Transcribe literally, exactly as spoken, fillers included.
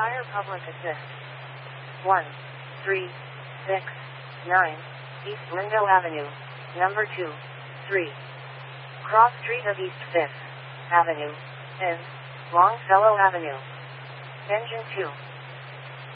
Fire Public Assist. one three six nine East Lindo Avenue, number two three. Cross Street of East fifth Avenue, and Longfellow Avenue. Engine two.